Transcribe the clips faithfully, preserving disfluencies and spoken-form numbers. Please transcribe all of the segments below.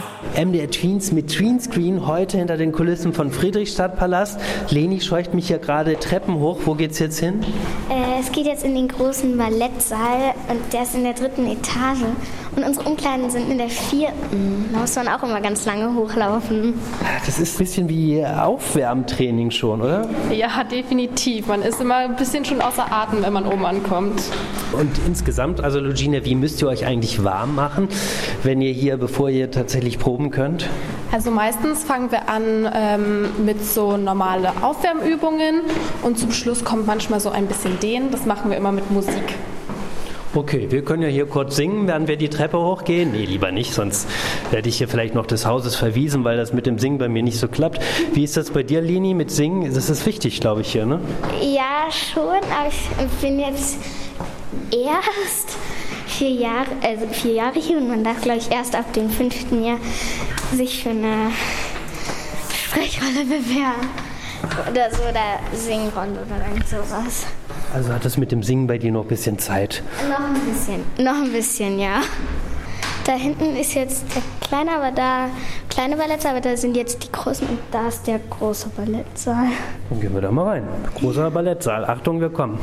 M D R Tweens mit Tweenscreen heute hinter den Kulissen von Friedrichstadtpalast. Leni scheucht mich hier gerade Treppen hoch. Wo geht's jetzt hin? Äh, es geht jetzt in den großen Ballettsaal und der ist in der dritten Etage. Und unsere Umkleiden sind in der vierten. Da muss man auch immer ganz lange hochlaufen. Das ist ein bisschen wie Aufwärmtraining schon, oder? Ja, definitiv. Man ist immer ein bisschen schon außer Atem, wenn man oben ankommt. Und insgesamt, also Lugina, wie müsst ihr euch eigentlich warm machen, wenn ihr hier, bevor ihr tatsächlich proben könnt? Also meistens fangen wir an ähm, mit so normale Aufwärmübungen und zum Schluss kommt manchmal so ein bisschen Dehnen. Das machen wir immer mit Musik. Okay, wir können ja hier kurz singen, während wir die Treppe hochgehen. Nee, lieber nicht, sonst werde ich hier vielleicht noch des Hauses verwiesen, weil das mit dem Singen bei mir nicht so klappt. Wie ist das bei dir, Leni, mit Singen? Das ist wichtig, glaube ich, hier, ne? Ja, schon, aber ich bin jetzt erst vier Jahre, also vier Jahre hier und man darf, glaube ich, erst ab dem fünften Jahr sich für eine Sprechrolle bewerben. Oder so, oder Singrolle oder irgend sowas. Also hat das mit dem Singen bei dir noch ein bisschen Zeit? Noch ein bisschen. Noch ein bisschen, ja. Da hinten ist jetzt der kleine, aber da kleine Ballettsaal, aber da sind jetzt die großen und da ist der große Ballettsaal. Dann gehen wir da mal rein. Großer Ballettsaal. Achtung, wir kommen.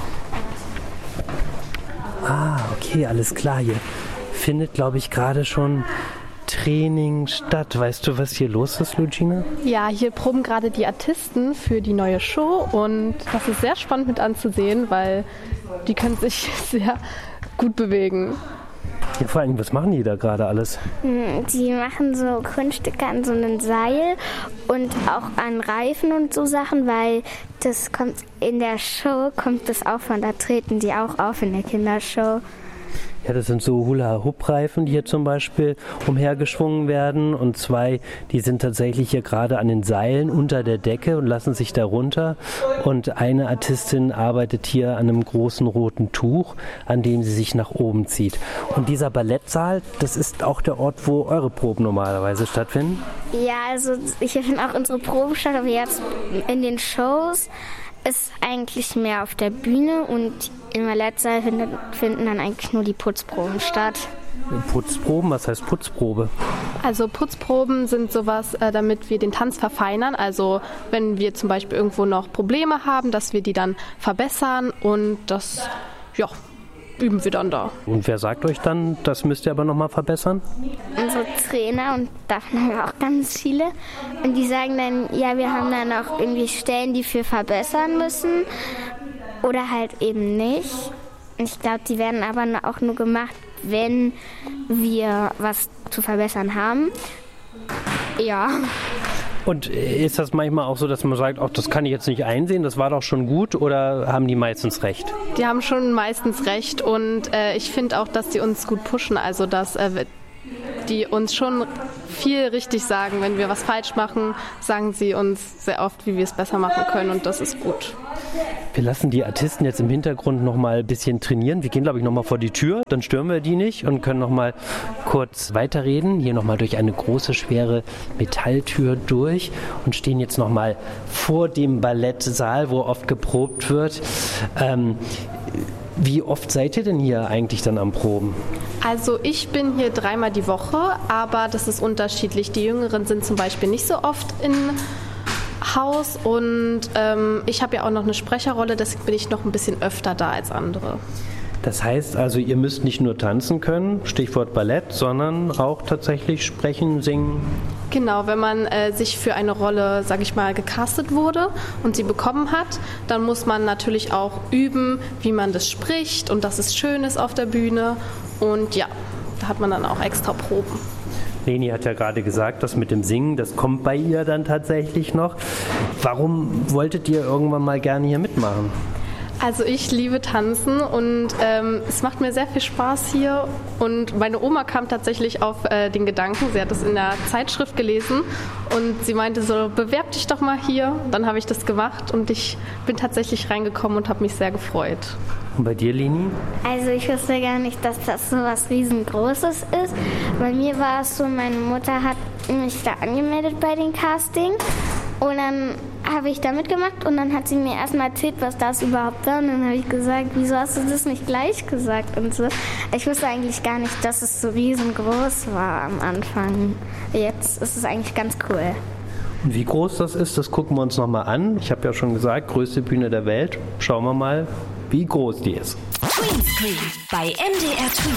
Ah, okay, alles klar. Hier findet, glaube ich, gerade schon Training statt. Weißt du, was hier los ist, Lugina? Ja, hier proben gerade die Artisten für die neue Show und das ist sehr spannend mit anzusehen, weil die können sich sehr gut bewegen. Ja, vor allem, was machen die da gerade alles? Die machen so Kunststücke an so einem Seil und auch an Reifen und so Sachen, weil das kommt in der Show, kommt das auch von, da treten die auch auf in der Kindershow. Ja, das sind so Hula-Hoop-Reifen, die hier zum Beispiel umhergeschwungen werden und zwei, die sind tatsächlich hier gerade an den Seilen unter der Decke und lassen sich da runter und eine Artistin arbeitet hier an einem großen roten Tuch, an dem sie sich nach oben zieht. Und dieser Ballettsaal, das ist auch der Ort, wo eure Proben normalerweise stattfinden? Ja, also hier finden auch unsere Proben statt, aber jetzt in den Shows ist eigentlich mehr auf der Bühne und im Ballettsaal finden, finden dann eigentlich nur die Putzproben statt. Putzproben? Was heißt Putzprobe? Also Putzproben sind sowas, äh, damit wir den Tanz verfeinern. Also wenn wir zum Beispiel irgendwo noch Probleme haben, dass wir die dann verbessern und das, ja, üben wir dann da. Und wer sagt euch dann, das müsst ihr aber nochmal verbessern? Unsere Trainer und davon haben wir auch ganz viele. Und die sagen dann, ja, wir haben dann auch irgendwie Stellen, die wir verbessern müssen oder halt eben nicht. Ich glaube, die werden aber auch nur gemacht, wenn wir was zu verbessern haben. Ja. Und ist das manchmal auch so, dass man sagt, ach, das kann ich jetzt nicht einsehen, das war doch schon gut, oder haben die meistens recht? Die haben schon meistens recht und äh, ich finde auch, dass die uns gut pushen, also dass äh, die uns schon viel richtig sagen. Wenn wir was falsch machen, sagen sie uns sehr oft, wie wir es besser machen können und das ist gut. Wir lassen die Artisten jetzt im Hintergrund noch mal ein bisschen trainieren. Wir gehen, glaube ich, noch mal vor die Tür, dann stören wir die nicht und können noch mal kurz weiterreden. Hier noch mal durch eine große, schwere Metalltür durch und stehen jetzt noch mal vor dem Ballettsaal, wo oft geprobt wird. Ähm, Wie oft seid ihr denn hier eigentlich dann am Proben? Also ich bin hier dreimal die Woche, aber das ist unterschiedlich. Die Jüngeren sind zum Beispiel nicht so oft in Haus und ähm, ich habe ja auch noch eine Sprecherrolle, deswegen bin ich noch ein bisschen öfter da als andere. Das heißt also, ihr müsst nicht nur tanzen können, Stichwort Ballett, sondern auch tatsächlich sprechen, singen? Genau, wenn man äh, sich für eine Rolle, sage ich mal, gecastet wurde und sie bekommen hat, dann muss man natürlich auch üben, wie man das spricht und dass es schön ist auf der Bühne. Und ja, da hat man dann auch extra Proben. Leni hat ja gerade gesagt, das mit dem Singen, das kommt bei ihr dann tatsächlich noch. Warum wolltet ihr irgendwann mal gerne hier mitmachen? Also ich liebe Tanzen und ähm, es macht mir sehr viel Spaß hier und meine Oma kam tatsächlich auf äh, den Gedanken, sie hat das in der Zeitschrift gelesen und sie meinte so, bewerb dich doch mal hier. Dann habe ich das gemacht und ich bin tatsächlich reingekommen und habe mich sehr gefreut. Und bei dir, Leni? Also ich wusste gar nicht, dass das so was riesengroßes ist. Bei mir war es so, meine Mutter hat mich da angemeldet bei dem Casting und dann habe ich da mitgemacht und dann hat sie mir erstmal erzählt, was das überhaupt war. Und dann habe ich gesagt, wieso hast du das nicht gleich gesagt und so. Ich wusste eigentlich gar nicht, dass es so riesengroß war am Anfang. Jetzt ist es eigentlich ganz cool. Und wie groß das ist, das gucken wir uns nochmal an. Ich habe ja schon gesagt, größte Bühne der Welt. Schauen wir mal, wie groß die ist. Greenscreen bei M D R Tweens.